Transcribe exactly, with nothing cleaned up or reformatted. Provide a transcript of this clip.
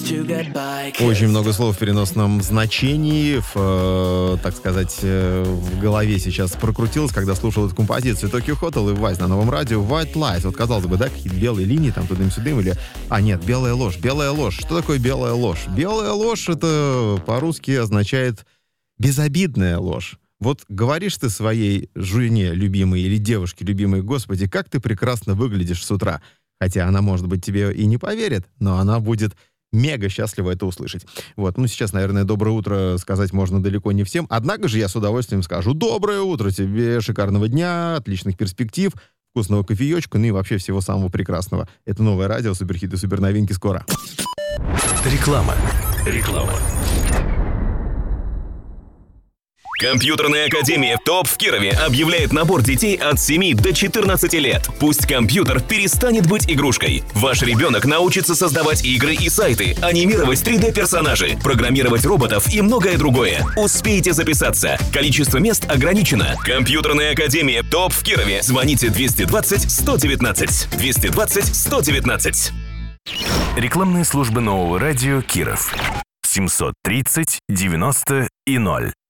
Очень много слов в переносном значении, в, э, так сказать, э, в голове сейчас прокрутилось, когда слушал эту композицию Tokyo Hotel и Vice на новом радио. White Lies. Вот казалось бы, да, какие-то белые линии, там тудым-сюдым, или... А, нет, белая ложь. Белая ложь. Что такое белая ложь? Белая ложь — это по-русски означает безобидная ложь. Вот говоришь ты своей жене любимой или девушке любимой: «Господи, как ты прекрасно выглядишь с утра». Хотя она, может быть, тебе и не поверит, но она будет мега счастлива это услышать. Вот, ну сейчас, наверное, доброе утро сказать можно далеко не всем. Однако же я с удовольствием скажу: доброе утро тебе, шикарного дня, отличных перспектив, вкусного кофеечка, ну и вообще всего самого прекрасного. Это новое радио, суперхиты, суперновинки скоро. Реклама. Реклама. Компьютерная академия ТОП в Кирове объявляет набор детей от семи до четырнадцати лет. Пусть компьютер перестанет быть игрушкой. Ваш ребенок научится создавать игры и сайты, анимировать три дэ-персонажей, программировать роботов и многое другое. Успейте записаться. Количество мест ограничено. Компьютерная академия ТОП в Кирове. Звоните двести двадцать сто девятнадцать. двести двадцать сто девятнадцать. Рекламные службы нового радио Киров. семьсот тридцать девяносто и ноль.